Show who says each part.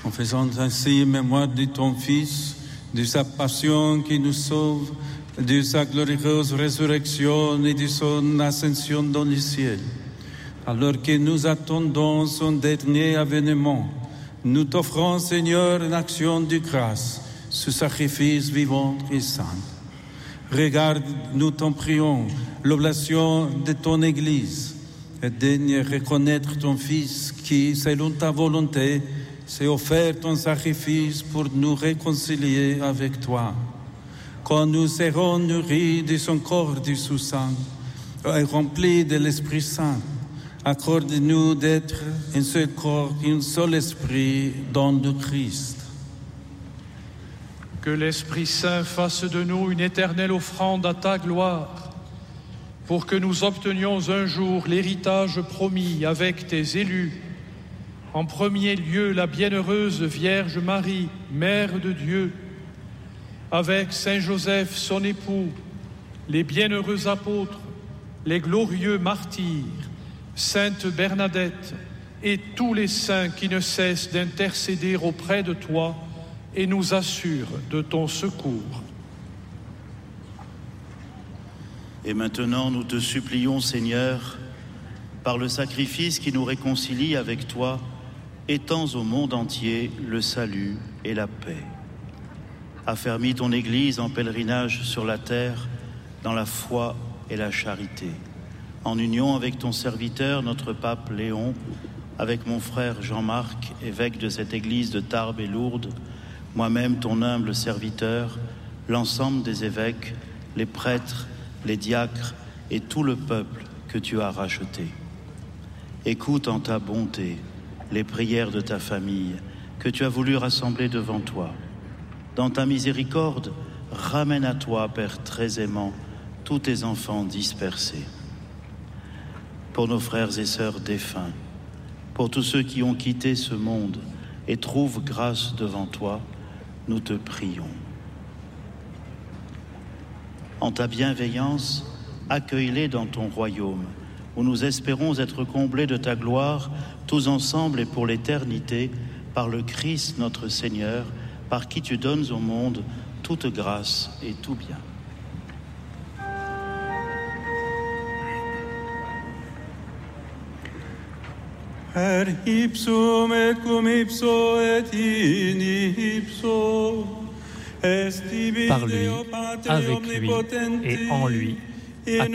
Speaker 1: En faisant ainsi mémoire de ton Fils, de sa passion qui nous sauve, de sa glorieuse résurrection et de son ascension dans le ciel. Alors que nous attendons son dernier avènement, nous t'offrons, Seigneur, une action de grâce, ce sacrifice vivant et saint. Regarde, nous t'en prions, l'oblation de ton Église, et daigne reconnaître ton Fils qui, selon ta volonté, s'est offert ton sacrifice pour nous réconcilier avec toi. Quand nous serons nourris de son corps du sous-sang et remplis de l'Esprit Saint, accorde-nous d'être un seul corps, un seul esprit dans le Christ.
Speaker 2: Que l'Esprit Saint fasse de nous une éternelle offrande à ta gloire, pour que nous obtenions un jour l'héritage promis avec tes élus. En premier lieu, la bienheureuse Vierge Marie, Mère de Dieu, avec Saint Joseph, son époux, les bienheureux apôtres, les glorieux martyrs, Sainte Bernadette et tous les saints qui ne cessent d'intercéder auprès de toi et nous assurent de ton secours.
Speaker 3: Et maintenant, nous te supplions, Seigneur, par le sacrifice qui nous réconcilie avec toi, étends au monde entier le salut et la paix. Affermis ton Église en pèlerinage sur la terre, dans la foi et la charité. En union avec ton serviteur, notre pape Léon, avec mon frère Jean-Marc, évêque de cette Église de Tarbes et Lourdes, moi-même ton humble serviteur, l'ensemble des évêques, les prêtres, les diacres et tout le peuple que tu as racheté. Écoute en ta bonté les prières de ta famille que tu as voulu rassembler devant toi. Dans ta miséricorde, ramène à toi, Père très aimant, tous tes enfants dispersés. Pour nos frères et sœurs défunts, pour tous ceux qui ont quitté ce monde et trouvent grâce devant toi, nous te prions. En ta bienveillance, accueille-les dans ton royaume, où nous espérons être comblés de ta gloire, tous ensemble et pour l'éternité, par le Christ notre Seigneur, par qui tu donnes au monde toute grâce et tout bien.
Speaker 1: Per ipsum et cum ipso et in ipso est
Speaker 4: par lui, avec lui et en lui,